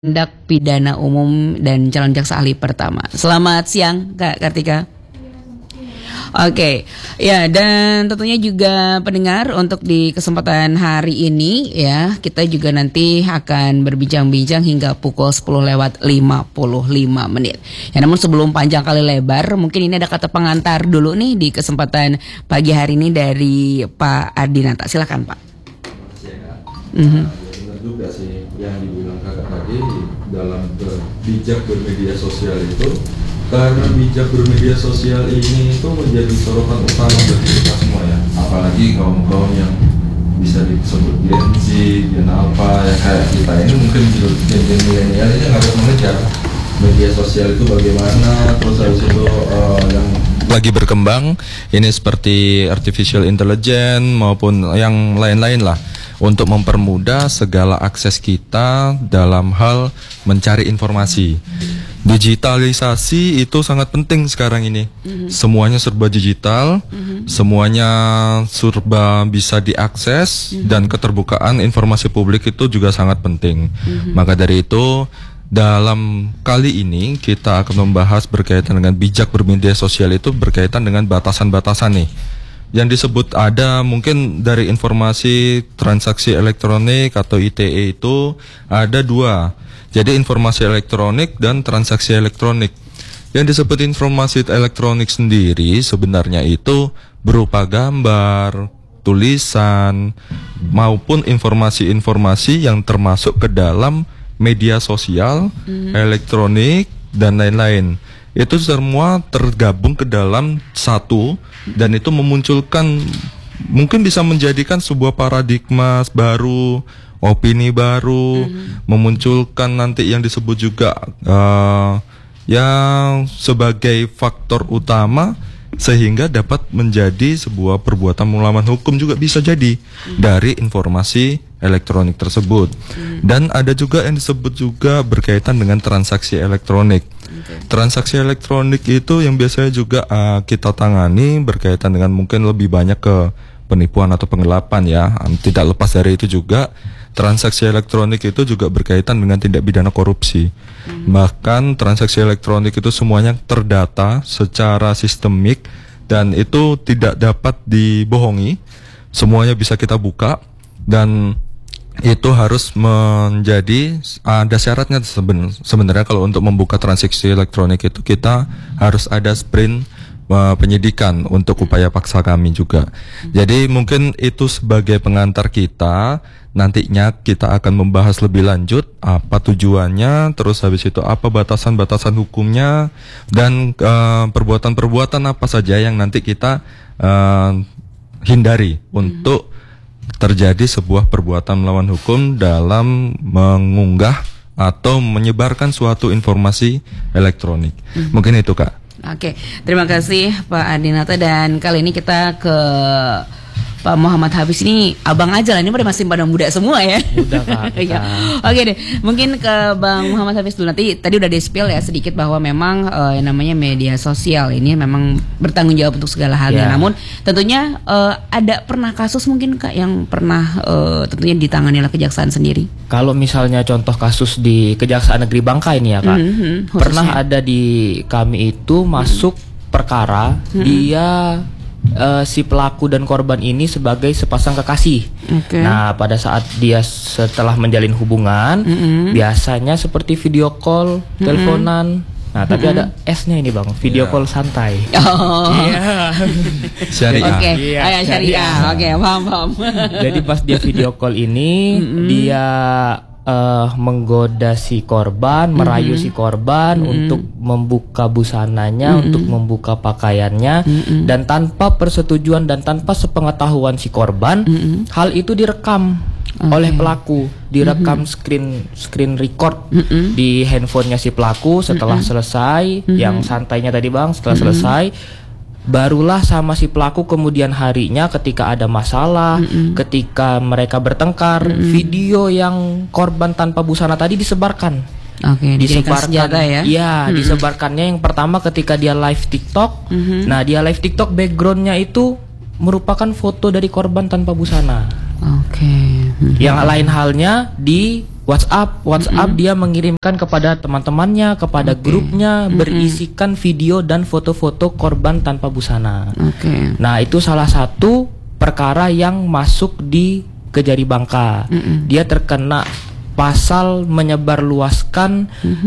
Tindak Pidana Umum dan calon jaksa ahli pertama. Selamat siang Kak Kartika. Oke, ya, dan tentunya juga pendengar untuk di kesempatan hari ini ya, kita juga nanti akan berbincang-bincang hingga pukul 10:55 menit. Ya, namun sebelum panjang kali lebar, mungkin ini ada kata pengantar dulu nih di kesempatan pagi hari ini dari Pak Adinata. Silakan Pak. Benar juga sih yang dibilang kakak tadi dalam bijak bermedia sosial itu, karena bijak bermedia sosial ini itu menjadi sorotan utama bagi kita semua ya, apalagi kaum yang bisa disebut Gen Z, Gen Alpha ya, kayak kita ini mungkin Gen milenial ini harus mengejar media sosial itu bagaimana, terus habis itu yang lagi berkembang ini seperti artificial intelligence maupun yang lain-lain lah, untuk mempermudah segala akses kita dalam hal mencari informasi. Digitalisasi itu sangat penting sekarang ini. Semuanya serba digital, semuanya serba bisa diakses, dan keterbukaan informasi publik itu juga sangat penting. Maka dari itu, dalam kali ini kita akan membahas berkaitan dengan bijak bermedia sosial itu berkaitan dengan batasan-batasan nih. Yang disebut ada mungkin dari informasi transaksi elektronik atau ITE itu ada dua. Jadi informasi elektronik dan transaksi elektronik. Yang disebut informasi elektronik sendiri sebenarnya itu berupa gambar, tulisan, maupun informasi-informasi yang termasuk ke dalam media sosial, elektronik, dan lain-lain. Itu semua tergabung ke dalam satu, dan itu memunculkan, mungkin bisa menjadikan sebuah paradigma baru, opini baru, memunculkan nanti yang disebut juga yang sebagai faktor utama sehingga dapat menjadi sebuah perbuatan melawan hukum juga bisa jadi dari informasi elektronik tersebut. Dan ada juga yang disebut juga berkaitan dengan transaksi elektronik. Transaksi elektronik itu yang biasanya juga kita tangani berkaitan dengan mungkin lebih banyak ke penipuan atau penggelapan ya. Tidak lepas dari itu juga transaksi elektronik itu juga berkaitan dengan tindak pidana korupsi. Bahkan transaksi elektronik itu semuanya terdata secara sistemik dan itu tidak dapat dibohongi. Semuanya bisa kita buka, dan itu harus menjadi ada syaratnya sebenarnya. Kalau untuk membuka transaksi elektronik itu kita harus ada sprint penyidikan untuk upaya paksa kami juga. Jadi mungkin itu sebagai pengantar kita. Nantinya kita akan membahas lebih lanjut apa tujuannya, terus habis itu apa batasan-batasan hukumnya, dan perbuatan-perbuatan apa saja yang nanti kita hindari untuk terjadi sebuah perbuatan melawan hukum dalam mengunggah atau menyebarkan suatu informasi elektronik. Mungkin itu Kak. Oke, terima kasih Pak Adinata, dan kali ini kita ke Pak Muhammad Hafiz. Ini abang aja lah, ini masih pada muda semua ya. Muda Kak. Ya. Oke deh, mungkin ke Bang Muhammad Hafiz dulu. Tadi udah di-spill ya sedikit bahwa memang yang namanya media sosial ini memang bertanggung jawab untuk segala halnya. Namun tentunya ada pernah kasus mungkin Kak yang pernah tentunya ditangani oleh kejaksaan sendiri. Kalau misalnya contoh kasus di Kejaksaan Negeri Bangka ini ya Kak, pernah ada di kami itu masuk perkara dia si pelaku dan korban ini sebagai sepasang kekasih. Nah, pada saat dia setelah menjalin hubungan, biasanya seperti video call, teleponan. Nah, tapi ada S-nya ini Bang, video call santai. Syariah. Oke, syariah. Oke, paham. Jadi pas dia video call ini, dia menggoda si korban, merayu si korban untuk membuka busananya, untuk membuka pakaiannya, dan tanpa persetujuan dan tanpa sepengetahuan si korban, hal itu direkam oleh pelaku, direkam screen record di handphonenya si pelaku. Setelah selesai, yang santainya tadi Bang, setelah selesai, barulah sama si pelaku kemudian harinya ketika ada masalah, ketika mereka bertengkar, video yang korban tanpa busana tadi disebarkan. Disebarkan ya. Iya, disebarkannya yang pertama ketika dia live TikTok. Nah, dia live TikTok backgroundnya itu merupakan foto dari korban tanpa busana. Yang lain halnya di WhatsApp dia mengirimkan kepada teman-temannya, kepada grupnya, berisikan video dan foto-foto korban tanpa busana. Nah, itu salah satu perkara yang masuk di Kejari Bangka. Dia terkena pasal menyebarluaskan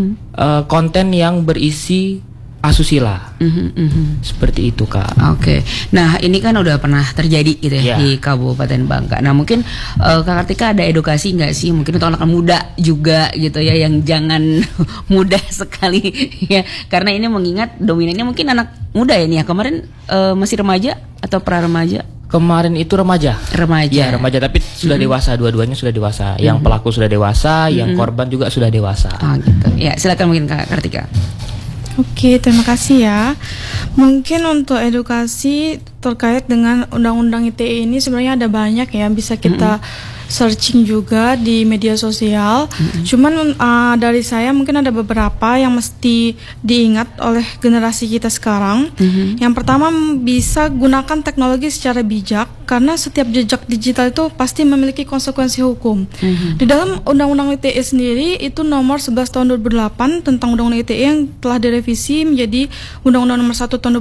konten yang berisi asusila. Seperti itu, Kak. Nah, ini kan udah pernah terjadi gitu ya di Kabupaten Bangka. Nah, mungkin Kak Kartika ada edukasi nggak sih mungkin untuk anak muda juga gitu ya, yang jangan mudah sekali ya, karena ini mengingat dominannya mungkin anak muda ya nih ya. Kemarin masih remaja atau pra remaja? Kemarin itu remaja. Ya, remaja, tapi sudah dewasa, dua-duanya sudah dewasa. Yang pelaku sudah dewasa, yang korban juga sudah dewasa. Gitu. Ya, silakan mungkin Kak Kartika. Oke, terima kasih ya. Mungkin untuk edukasi terkait dengan Undang-Undang ITE ini sebenarnya ada banyak ya, bisa kita searching juga di media sosial. Cuman dari saya mungkin ada beberapa yang mesti diingat oleh generasi kita sekarang. Yang pertama, bisa gunakan teknologi secara bijak, karena setiap jejak digital itu pasti memiliki konsekuensi hukum. Di dalam Undang-Undang ITE sendiri itu nomor 11 tahun 2008 tentang Undang-Undang ITE yang telah direvisi menjadi Undang-Undang nomor 1 tahun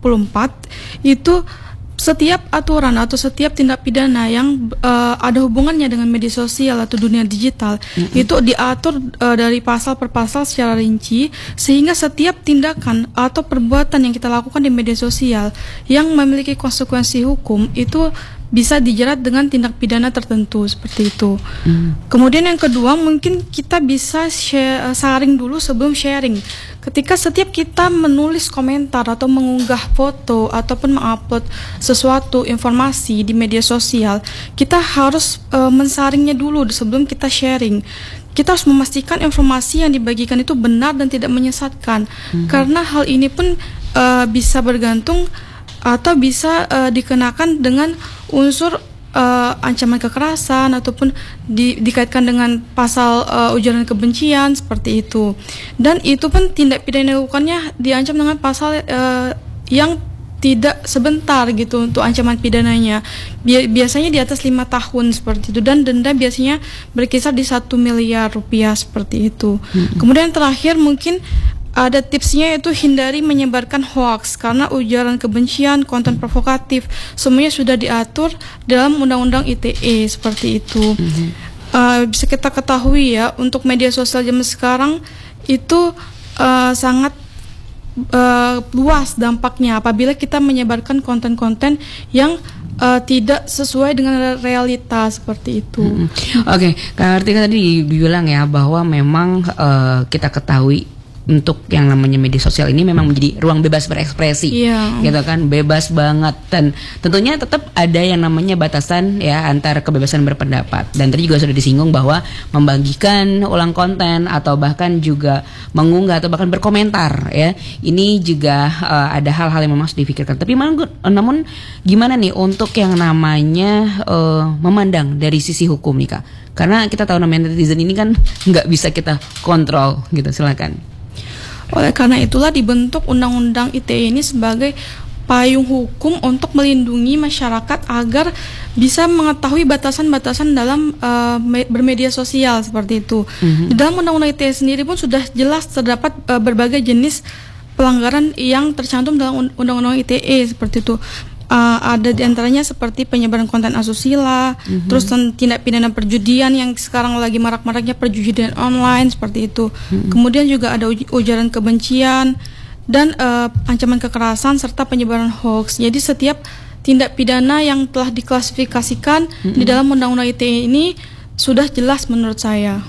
2024, itu setiap aturan atau setiap tindak pidana yang ada hubungannya dengan media sosial atau dunia digital itu diatur dari pasal per pasal secara rinci, sehingga setiap tindakan atau perbuatan yang kita lakukan di media sosial yang memiliki konsekuensi hukum itu bisa dijerat dengan tindak pidana tertentu, seperti itu. Kemudian yang kedua, mungkin kita bisa saring dulu sebelum sharing. Ketika setiap kita menulis komentar atau mengunggah foto ataupun mengupload sesuatu informasi di media sosial, kita harus mensaringnya dulu sebelum kita sharing. Kita harus memastikan informasi yang dibagikan itu benar dan tidak menyesatkan, karena hal ini pun bisa bergantung atau bisa dikenakan dengan unsur ancaman kekerasan ataupun dikaitkan dengan pasal ujaran kebencian, seperti itu. Dan itu pun tindak pidana dilakukannya diancam dengan pasal yang tidak sebentar gitu untuk ancaman pidananya. Biasanya di atas 5 tahun seperti itu, dan denda biasanya berkisar di 1 miliar rupiah seperti itu. Kemudian terakhir mungkin ada tipsnya, yaitu hindari menyebarkan hoax, karena ujaran kebencian, konten provokatif semuanya sudah diatur dalam Undang-Undang ITE, seperti itu. Bisa kita ketahui ya, untuk media sosial zaman sekarang itu sangat luas dampaknya apabila kita menyebarkan konten-konten yang tidak sesuai dengan realita, seperti itu. Kak Kartika tadi dibilang ya bahwa memang kita ketahui untuk yang namanya media sosial ini memang menjadi ruang bebas berekspresi, gitu kan, bebas banget, dan tentunya tetap ada yang namanya batasan ya antara kebebasan berpendapat. Dan tadi juga sudah disinggung bahwa membagikan ulang konten atau bahkan juga mengunggah atau bahkan berkomentar ya, ini juga ada hal-hal yang memang harus dipikirkan. Tapi namun gimana nih untuk yang namanya memandang dari sisi hukum nih Kak? Karena kita tahu namanya netizen ini kan nggak bisa kita kontrol gitu. Silakan. Oleh karena itulah dibentuk Undang-Undang ITE ini sebagai payung hukum untuk melindungi masyarakat agar bisa mengetahui batasan-batasan dalam bermedia sosial, seperti itu. Di dalam Undang-Undang ITE sendiri pun sudah jelas terdapat berbagai jenis pelanggaran yang tercantum dalam Undang-Undang ITE, seperti itu. Ada diantaranya seperti penyebaran konten asusila, terus tindak pidana perjudian yang sekarang lagi marak-maraknya perjudian online, seperti itu. Kemudian juga ada ujaran kebencian dan ancaman kekerasan serta penyebaran hoax. Jadi setiap tindak pidana yang telah diklasifikasikan di dalam Undang-Undang ITE ini sudah jelas menurut saya.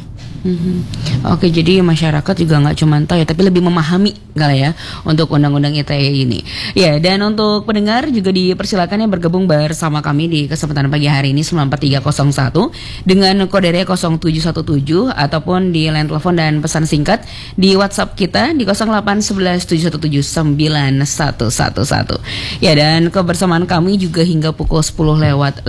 Jadi masyarakat juga nggak cuma tahu ya, tapi lebih memahami kali ya untuk Undang-Undang ITE ini. Ya, dan untuk pendengar juga dipersilakan yang bergabung bersama kami di kesempatan pagi hari ini 94301 dengan kode area 0717 ataupun di line telepon dan pesan singkat di WhatsApp kita di 0811717911. Ya, dan kebersamaan kami juga hingga pukul 10:55.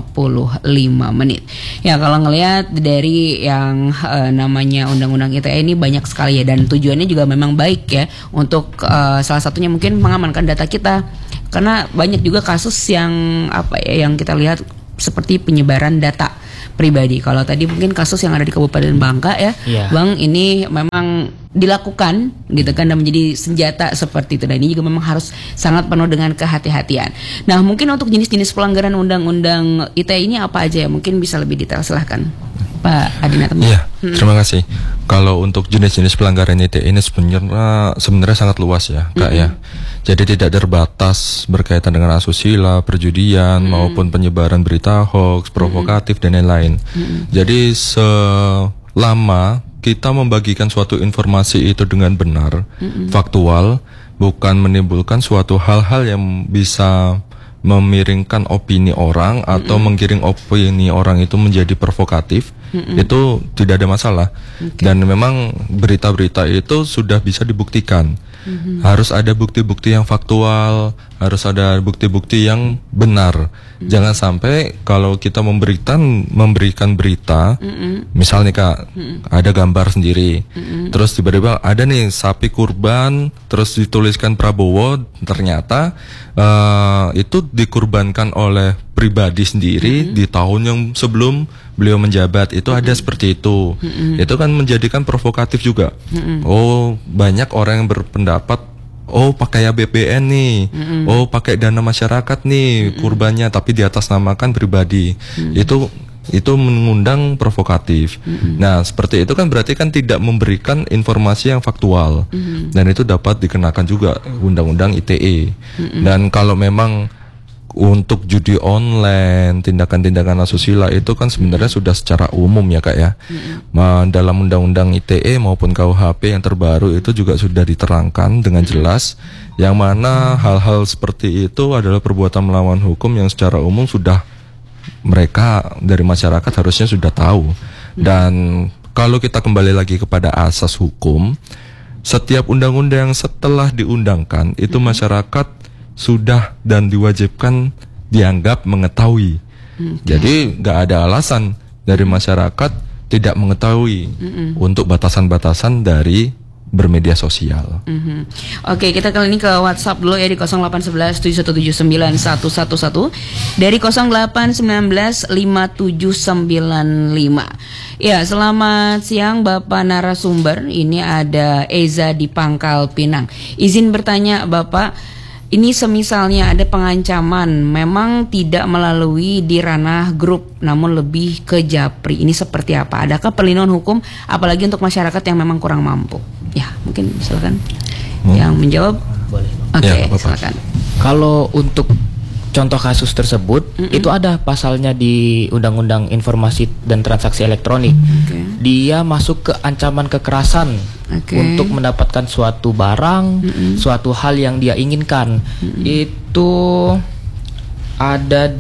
Ya, kalau ngelihat dari yang namanya Undang-Undang ITE ini banyak sekali ya, dan tujuannya juga memang baik ya, untuk salah satunya mungkin mengamankan data kita, karena banyak juga kasus yang yang kita lihat seperti penyebaran data pribadi. Kalau tadi mungkin kasus yang ada di Kabupaten Bangka ya, Bang, ini memang dilakukan gitu kan, dan menjadi senjata seperti itu, dan ini juga memang harus sangat penuh dengan kehati-hatian. Nah, mungkin untuk jenis-jenis pelanggaran undang-undang ITE ini apa aja ya? Mungkin bisa lebih detail, silahkan Pak Adinata. Iya, terima kasih. Kalau untuk jenis-jenis pelanggaran ITE ini sebenarnya sangat luas ya, Kak ya. Jadi tidak terbatas berkaitan dengan asusila, perjudian maupun penyebaran berita hoax, provokatif dan lain-lain. Jadi selama kita membagikan suatu informasi itu dengan benar, faktual, bukan menimbulkan suatu hal-hal yang bisa memiringkan opini orang atau menggiring opini orang itu menjadi provokatif, itu tidak ada masalah. Dan memang berita-berita itu sudah bisa dibuktikan. Harus ada bukti-bukti yang faktual, harus ada bukti-bukti yang benar. Jangan sampai kalau kita memberikan berita, misalnya Kak, ada gambar sendiri, terus tiba-tiba ada nih sapi kurban, terus dituliskan Prabowo, ternyata itu dikurbankan oleh pribadi sendiri di tahun yang sebelum beliau menjabat. Itu ada seperti itu. Itu kan menjadikan provokatif juga. Oh, banyak orang yang berpendapat, oh pakai APBN nih, oh pakai dana masyarakat nih kurbannya, tapi di atas namakan pribadi. Itu mengundang provokatif. Nah, seperti itu kan berarti kan tidak memberikan informasi yang faktual. Dan itu dapat dikenakan juga undang-undang ITE. Dan kalau memang untuk judi online, tindakan-tindakan asusila itu kan sebenarnya sudah secara umum ya Kak ya. Dalam undang-undang ITE maupun KUHP yang terbaru itu juga sudah diterangkan dengan jelas, yang mana hal-hal seperti itu adalah perbuatan melawan hukum yang secara umum sudah mereka dari masyarakat harusnya sudah tahu. Dan kalau kita kembali lagi kepada asas hukum, setiap undang-undang setelah diundangkan itu masyarakat sudah dan diwajibkan dianggap mengetahui. Jadi nggak ada alasan dari masyarakat tidak mengetahui untuk batasan-batasan dari bermedia sosial. Oke, kita kali ini ke WhatsApp dulu ya di 0811 7179111 dari 0819 5795. Ya, selamat siang Bapak narasumber. Ini ada Eza di Pangkal Pinang. Izin bertanya Bapak, ini semisalnya ada pengancaman memang tidak melalui di ranah grup namun lebih ke japri. Ini seperti apa? Adakah perlindungan hukum apalagi untuk masyarakat yang memang kurang mampu? Ya, mungkin silakan yang menjawab. Boleh. Oke, Ya, silakan. Kalau untuk contoh kasus tersebut itu ada pasalnya di Undang-Undang Informasi dan Transaksi Elektronik. Dia masuk ke ancaman kekerasan untuk mendapatkan suatu barang, suatu hal yang dia inginkan. Itu ada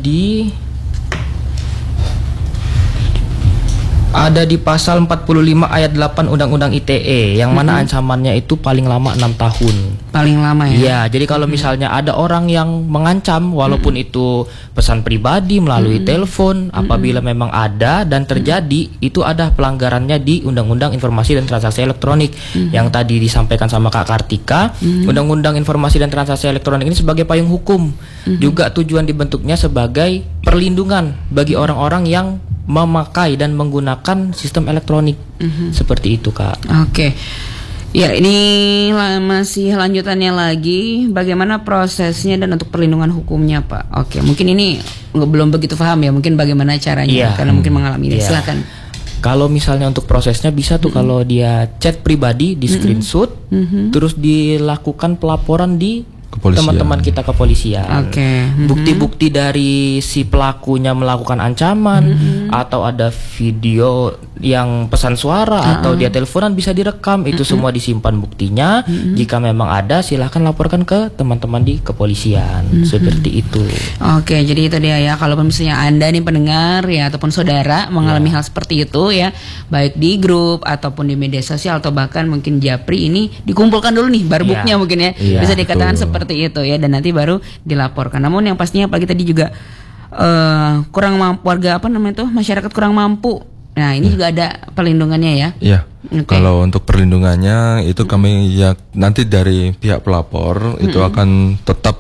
di pasal 45 ayat 8 Undang-Undang ITE yang mana ancamannya itu paling lama 6 tahun. Paling lama ya. Iya, jadi kalau misalnya ada orang yang mengancam walaupun itu pesan pribadi melalui telepon, apabila memang ada dan terjadi, itu ada pelanggarannya di Undang-Undang Informasi dan Transaksi Elektronik yang tadi disampaikan sama Kak Kartika. Undang-Undang Informasi dan Transaksi Elektronik ini sebagai payung hukum. Juga tujuan dibentuknya sebagai perlindungan bagi orang-orang yang memakai dan menggunakan sistem elektronik. Seperti itu Kak. Oke. Ya, ini masih lanjutannya lagi. Bagaimana prosesnya dan untuk perlindungan hukumnya Pak? Oke, mungkin ini belum begitu paham ya. Mungkin bagaimana caranya karena mungkin mengalami ini. Silakan. Kalau misalnya untuk prosesnya bisa tuh kalau dia chat pribadi di screenshot, terus dilakukan pelaporan di teman-teman kita kepolisian. Bukti-bukti dari si pelakunya melakukan ancaman atau ada video yang pesan suara atau dia teleponan bisa direkam, itu semua disimpan buktinya. Jika memang ada silahkan laporkan ke teman-teman di kepolisian. Seperti itu. Oke, jadi itu dia ya. Kalau misalnya Anda nih pendengar ya ataupun saudara mengalami hal seperti itu ya, baik di grup ataupun di media sosial atau bahkan mungkin japri, ini dikumpulkan dulu nih barbuknya mungkin ya. Bisa dikatakan seperti itu ya, dan nanti baru dilaporkan. Namun yang pastinya apalagi tadi juga kurang mampu, warga masyarakat kurang mampu. Nah, ini juga ada perlindungannya ya. Iya. Kalau untuk perlindungannya itu kami ya nanti dari pihak pelapor itu akan tetap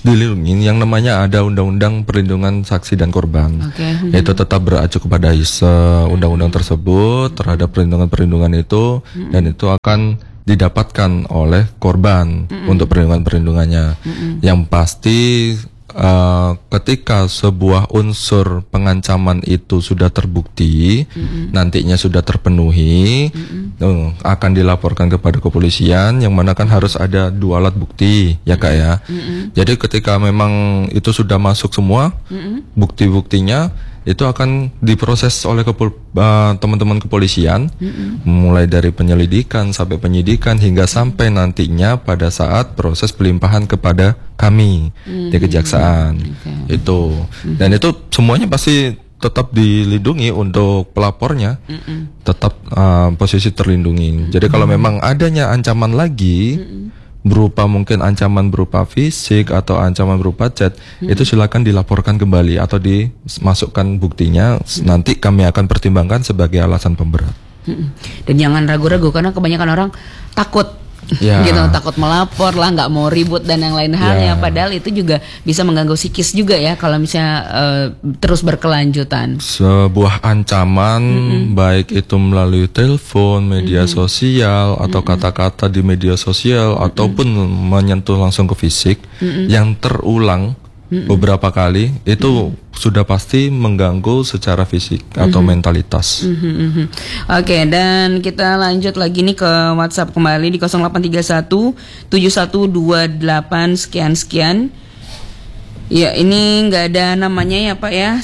dilindungi yang namanya ada Undang-Undang Perlindungan Saksi dan Korban. Itu tetap beracu kepada undang-undang tersebut terhadap perlindungan itu, dan itu akan didapatkan oleh korban untuk perlindungannya. Yang pasti ketika sebuah unsur pengancaman itu sudah terbukti, nantinya sudah terpenuhi, akan dilaporkan kepada kepolisian, yang mana kan harus ada 2 alat bukti, ya Kak ya. Jadi ketika memang itu sudah masuk semua bukti-buktinya, itu akan diproses oleh teman-teman kepolisian, mulai dari penyelidikan sampai penyidikan hingga sampai nantinya pada saat proses pelimpahan kepada kami di kejaksaan. Itu, dan itu semuanya pasti tetap dilindungi untuk pelapornya, tetap posisi terlindungi. Jadi kalau memang adanya ancaman lagi, berupa mungkin ancaman berupa fisik atau ancaman berupa chat, itu silakan dilaporkan kembali atau dimasukkan buktinya, nanti kami akan pertimbangkan sebagai alasan pemberat. Dan jangan ragu-ragu, karena kebanyakan orang takut gitu, takut melapor lah, nggak mau ribut dan yang lain halnya, padahal itu juga bisa mengganggu psikis juga ya kalau misalnya terus berkelanjutan. Sebuah ancaman baik itu melalui telepon, media sosial atau kata-kata di media sosial ataupun menyentuh langsung ke fisik yang terulang beberapa kali, itu sudah pasti mengganggu secara fisik atau mentalitas. Oke, dan kita lanjut lagi nih ke WhatsApp kembali di 0831 7128 sekian. Ya, ini nggak ada namanya ya Pak ya.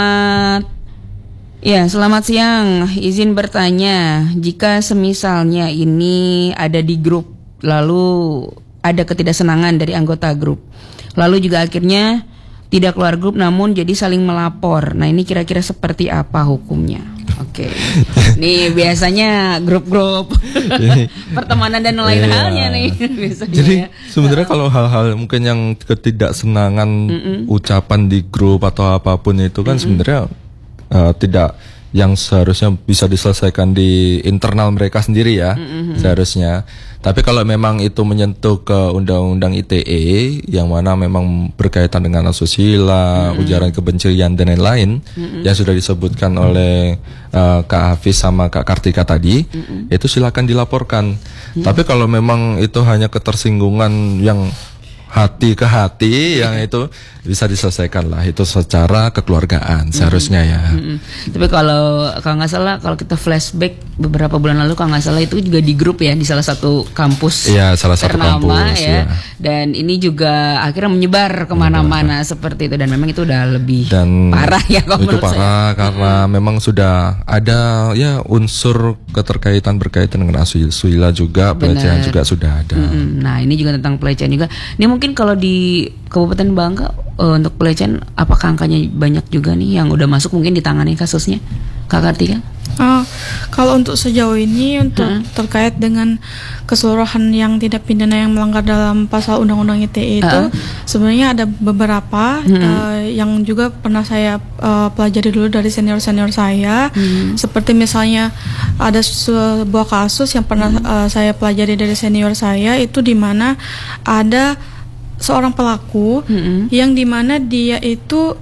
Selamat siang. Izin bertanya, jika semisalnya ini ada di grup, lalu ada ketidaksenangan dari anggota grup, lalu juga akhirnya tidak keluar grup namun jadi saling melapor. Nah, ini kira-kira seperti apa hukumnya? Oke. Nih biasanya grup-grup pertemanan dan lain halnya nih biasanya. Jadi sebenarnya kalau hal-hal mungkin yang ketidaksenangan ucapan di grup atau apapun itu kan sebenarnya tidak yang seharusnya bisa diselesaikan di internal mereka sendiri ya, seharusnya. Tapi kalau memang itu menyentuh ke undang-undang ITE yang mana memang berkaitan dengan asusila, ujaran kebencian dan lain-lain yang sudah disebutkan oleh Kak Hafiz sama Kak Kartika tadi, itu silakan dilaporkan. Tapi kalau memang itu hanya ketersinggungan yang hati ke hati, yang itu bisa diselesaikan lah, itu secara kekeluargaan seharusnya ya. Tapi kalau nggak salah, kalau kita flashback beberapa bulan lalu, kalau nggak salah itu juga di grup ya, di salah satu kampus, salah satu ternama kampus ya. Dan ini juga akhirnya menyebar kemana-mana seperti itu, dan memang itu udah lebih parah ya kalau itu menurut parah saya. Karena memang sudah ada ya unsur berkaitan dengan asusila juga, pelecehan juga sudah ada. Nah, ini juga tentang pelecehan juga. Ini mungkin kalau di Kabupaten Bangka untuk pelecehan, apakah angkanya banyak juga nih yang udah masuk mungkin ditangani kasusnya, Kak Kartika? Kalau untuk sejauh ini untuk terkait dengan keseluruhan yang tindak pidana yang melanggar dalam pasal Undang-Undang ITE itu sebenarnya ada beberapa yang juga pernah saya pelajari dulu dari senior-senior saya. Seperti misalnya ada sebuah kasus yang pernah saya pelajari dari senior saya, itu di mana ada seorang pelaku yang dimana dia itu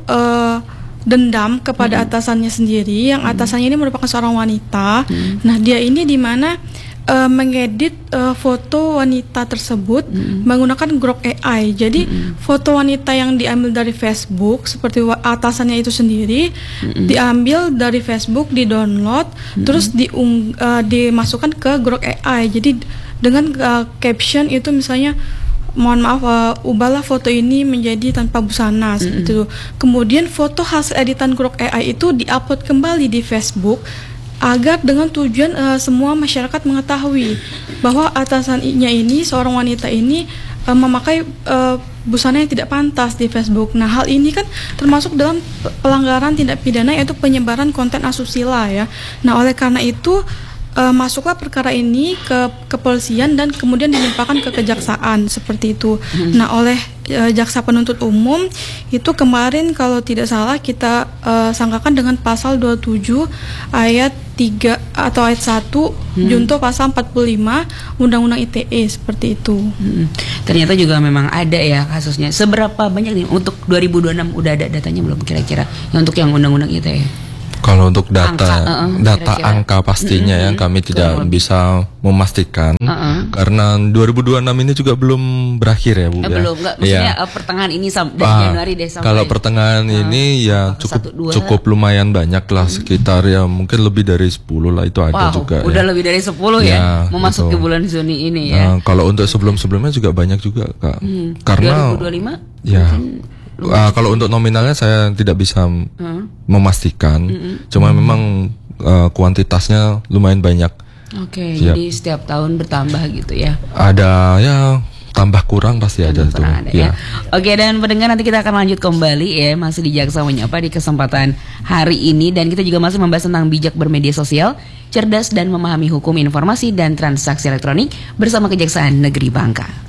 dendam kepada atasannya sendiri, yang atasannya ini merupakan seorang wanita. Nah, dia ini dimana mengedit foto wanita tersebut menggunakan Grok AI. Jadi foto wanita yang diambil dari Facebook seperti atasannya itu sendiri diambil dari Facebook, di-download, terus dimasukkan ke Grok AI. Jadi dengan caption itu misalnya, mohon maaf, ubahlah foto ini menjadi tanpa busana, seperti itu. Kemudian foto hasil editan Grok AI itu diupload kembali di Facebook agar dengan tujuan semua masyarakat mengetahui bahwa atasannya ini, seorang wanita ini memakai busana yang tidak pantas di Facebook. Nah, hal ini kan termasuk dalam pelanggaran tindak pidana, yaitu penyebaran konten asusila ya. Nah, oleh karena itu masuklah perkara ini ke kepolisian dan kemudian dilimpahkan ke kejaksaan seperti itu. Nah, oleh jaksa penuntut umum itu kemarin kalau tidak salah kita sangkakan dengan pasal 27 ayat 3 atau ayat 1 junto pasal 45 Undang-Undang ITE seperti itu. Ternyata juga memang ada ya kasusnya. Seberapa banyak nih untuk 2026 udah ada datanya belum kira-kira untuk yang Undang-Undang ITE? Kalau untuk data kira-kira. angka pastinya ya kami tidak bisa memastikan karena 2026 ini juga belum berakhir ya Bu ya. Belum, enggak, maksudnya pertengahan ini dari Januari deh sampai. Kalau pertengahan ini ya cukup lumayan banyak lah, sekitar ya mungkin lebih dari 10 lah itu ada juga. Udah ya. lebih dari 10 ya memasuki bulan Juni ini ya. Kalau untuk sebelum-sebelumnya juga banyak juga Kak. Karena 2025 ya kalau untuk nominalnya saya tidak bisa memastikan, cuma memang kuantitasnya lumayan banyak. Oke, jadi setiap tahun bertambah gitu ya. Ada ya tambah kurang pasti ada tuh. Ya. Oke, dan pendengar nanti kita akan lanjut kembali ya, masih di Jaksa Menyapa di kesempatan hari ini, dan kita juga masih membahas tentang bijak bermedia sosial, cerdas dan memahami hukum informasi dan transaksi elektronik bersama Kejaksaan Negeri Bangka.